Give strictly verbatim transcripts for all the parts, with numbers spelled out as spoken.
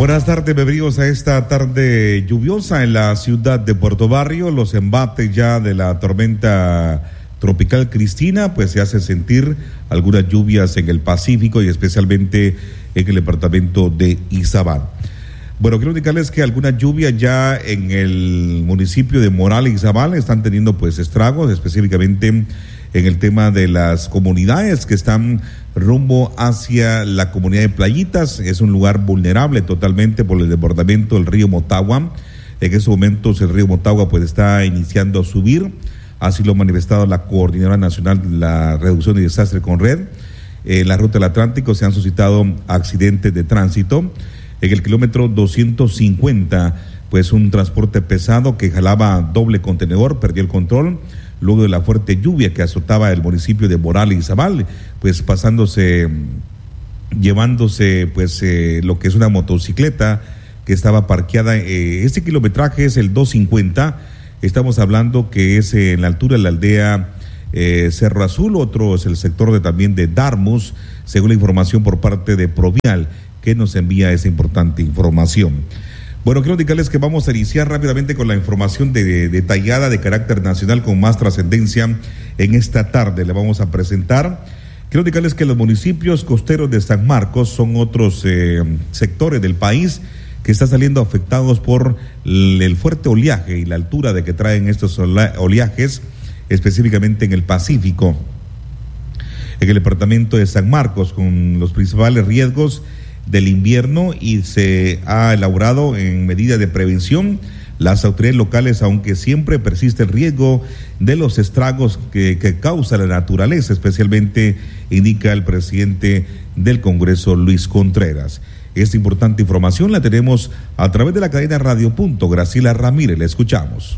Buenas tardes, bienvenidos a esta tarde lluviosa en la ciudad de Puerto Barrio. Los embates ya de la tormenta tropical Cristina, pues se hace sentir algunas lluvias en el Pacífico y especialmente en el departamento de Izabal. Bueno, quiero indicarles que algunas lluvias ya en el municipio de Moral y Izabal están teniendo pues estragos, específicamente en el tema de las comunidades que están rumbo hacia la comunidad de Playitas. Es un lugar vulnerable totalmente por el desbordamiento del río Motagua. En estos momentos el río Motagua pues está iniciando a subir, así lo ha manifestado la Coordinadora Nacional de la Reducción de Desastres CONRED. En la ruta del Atlántico se han suscitado accidentes de tránsito. En el kilómetro doscientos cincuenta, pues un transporte pesado que jalaba doble contenedor perdió el control luego de la fuerte lluvia que azotaba el municipio de Moral y Izabal, pues pasándose, llevándose pues eh, lo que es una motocicleta que estaba parqueada. Eh, este kilometraje es el doscientos cincuenta, estamos hablando que es en la altura de la aldea eh, Cerro Azul, otro es el sector de también de Darmus, según la información por parte de Provial, que nos envía esa importante información. Bueno, quiero indicarles que vamos a iniciar rápidamente con la información de, de, detallada de carácter nacional con más trascendencia en esta tarde. Le vamos a presentar. Quiero indicarles que los municipios costeros de San Marcos son otros eh, sectores del país que están saliendo afectados por el fuerte oleaje y la altura de que traen estos oleajes, específicamente en el Pacífico. En el departamento de San Marcos, con los principales riesgos del invierno, y se ha elaborado en medida de prevención. Las autoridades locales, aunque siempre persiste el riesgo de los estragos que, que causa la naturaleza, especialmente indica el presidente del Congreso, Luis Contreras. Esta importante información la tenemos a través de la cadena Radio Punto. Graciela Ramírez, la escuchamos.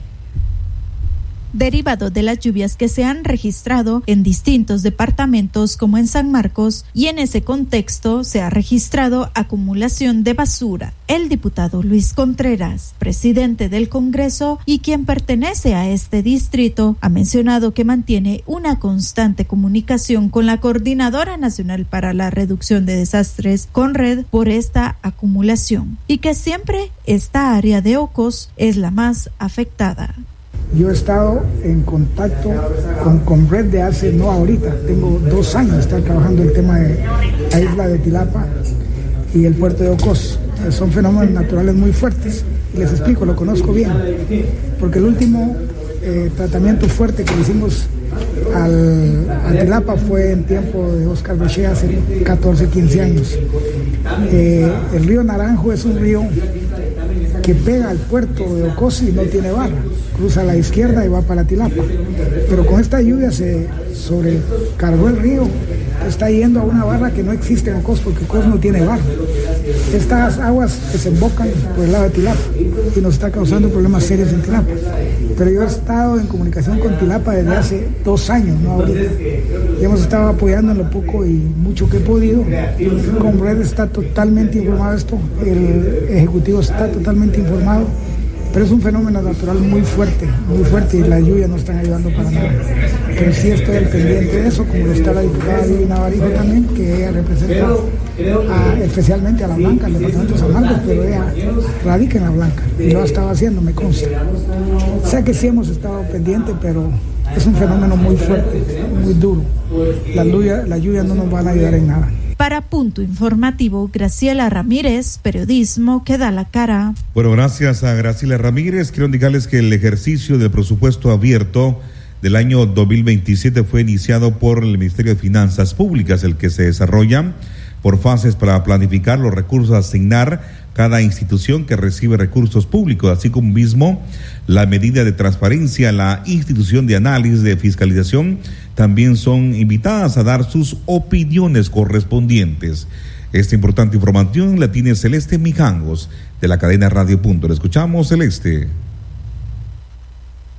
Derivado de las lluvias que se han registrado en distintos departamentos como en San Marcos, y en ese contexto se ha registrado acumulación de basura. El diputado Luis Contreras, presidente del Congreso y quien pertenece a este distrito, ha mencionado que mantiene una constante comunicación con la Coordinadora Nacional para la Reducción de Desastres, CONRED, por esta acumulación, y que siempre esta área de Ocos es la más afectada. Yo he estado en contacto con CONRED de hace, no ahorita, tengo dos años, estar trabajando el tema de la isla de Tilapa y el puerto de Ocos. Son fenómenos naturales muy fuertes y les explico, lo conozco bien, porque el último eh, tratamiento fuerte que le hicimos al, a Tilapa fue en tiempo de Oscar Bechea hace catorce, quince años. Eh, el río Naranjo es un río que pega al puerto de Ocos y no tiene barra, cruza a la izquierda y va para Tilapa, pero con esta lluvia se sobrecargó el río, está yendo a una barra que no existe en Ocos porque Ocos no tiene barra. Estas aguas desembocan por el lado de Tilapa y nos está causando problemas serios en Tilapa, pero yo he estado en comunicación con Tilapa desde hace dos años, no ahorita, y hemos estado apoyando en lo poco y mucho que he podido. CONRED está totalmente informado de esto, el ejecutivo está totalmente informado, pero es un fenómeno natural muy fuerte, muy fuerte, y las lluvias no están ayudando para nada. Pero sí estoy al pendiente de eso, como lo está la diputada Vivi Navarijo también, que ella representa a, especialmente a La Blanca, al departamento de San Marcos, pero ella radica en La Blanca y lo ha estado haciendo, me consta. Sé que sí hemos estado pendientes, pero es un fenómeno muy fuerte, muy duro. Las lluvias, las lluvias no nos van a ayudar en nada. Para Punto Informativo, Graciela Ramírez, periodismo que da la cara. Bueno, gracias a Graciela Ramírez. Quiero indicarles que el ejercicio del presupuesto abierto del año dos mil veintisiete fue iniciado por el Ministerio de Finanzas Públicas, el que se desarrolla por fases para planificar los recursos a asignar cada institución que recibe recursos públicos, así como mismo la medida de transparencia. La institución de análisis de fiscalización también son invitadas a dar sus opiniones correspondientes. Esta importante información la tiene Celeste Mijangos de la cadena Radio Punto. Le escuchamos, Celeste.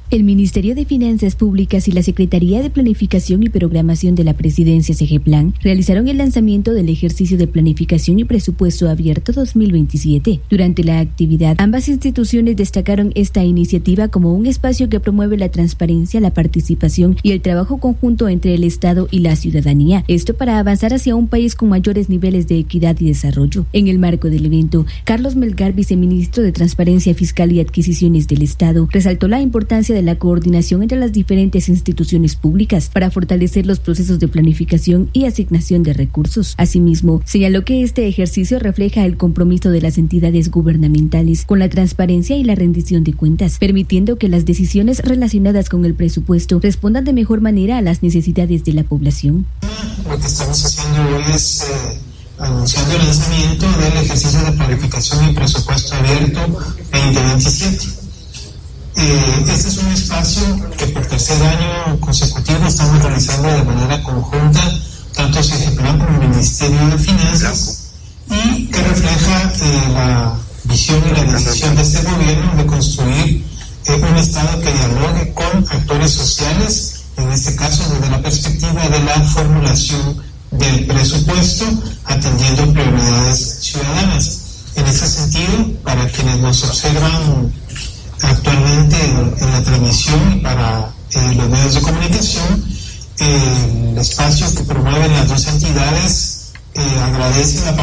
El Ministerio de Finanzas Públicas y la Secretaría de Planificación y Programación de la Presidencia, SEGEPLAN, realizaron el lanzamiento del ejercicio de planificación y presupuesto abierto dos mil veintisiete. Durante la actividad, ambas instituciones destacaron esta iniciativa como un espacio que promueve la transparencia, la participación y el trabajo conjunto entre el Estado y la ciudadanía. Esto para avanzar hacia un país con mayores niveles de equidad y desarrollo. En el marco del evento, Carlos Melgar, viceministro de Transparencia Fiscal y Adquisiciones del Estado, resaltó la importancia de la coordinación entre las diferentes instituciones públicas para fortalecer los procesos de planificación y asignación de recursos. Asimismo, señaló que este ejercicio refleja el compromiso de las entidades gubernamentales con la transparencia y la rendición de cuentas, permitiendo que las decisiones relacionadas con el presupuesto respondan de mejor manera a las necesidades de la población. Lo que estamos haciendo hoy es eh, anunciando el lanzamiento del ejercicio de planificación y presupuesto abierto veinte veintisiete. Eh, este es un espacio que por tercer año consecutivo estamos realizando de manera conjunta, tanto SEGEPLAN como el Ministerio de Finanzas, y que refleja eh, la visión y la decisión de este gobierno de construir eh, un Estado que dialogue con actores sociales, en este caso desde la perspectiva de la formulación del presupuesto, atendiendo prioridades ciudadanas. En ese sentido, para quienes nos observan actualmente en, en la transmisión y para eh, los medios de comunicación, eh, el espacio que promueven las dos entidades eh, agradece la